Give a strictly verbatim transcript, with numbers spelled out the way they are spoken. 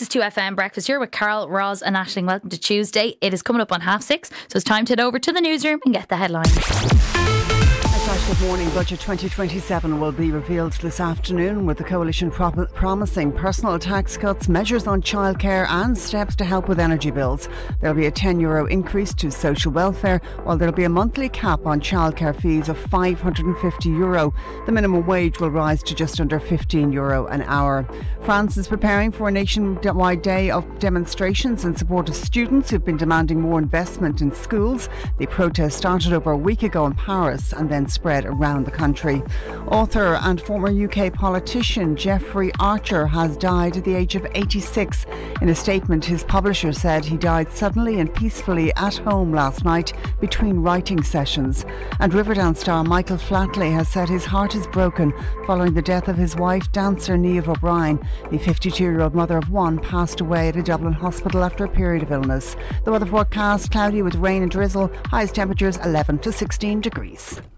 is two F M Breakfast here with Carol, Roz and Aisling. Welcome to Tuesday. It is coming up on half six, so it's time to head over to the newsroom and get the headlines. Good morning. Budget twenty twenty-seven will be revealed this afternoon, with the coalition pro- promising personal tax cuts, measures on childcare and steps to help with energy bills. There'll be a ten euro increase to social welfare, while there'll be a monthly cap on childcare fees of five hundred fifty euro. The minimum wage will rise to just under fifteen euro an hour. France is preparing for a nationwide day of demonstrations in support of students who've been demanding more investment in schools. The protest started over a week ago in Paris and then spread around the country. Author and former U K politician Jeffrey Archer has died at the age of eighty-six. In a statement, his publisher said he died suddenly and peacefully at home last night between writing sessions. And Riverdance star Michael Flatley has said his heart is broken following the death of his wife, dancer Niamh O'Brien. The fifty-two-year-old mother of one passed away at a Dublin hospital after a period of illness. The weather forecast: cloudy with rain and drizzle, highest temperatures eleven to sixteen degrees.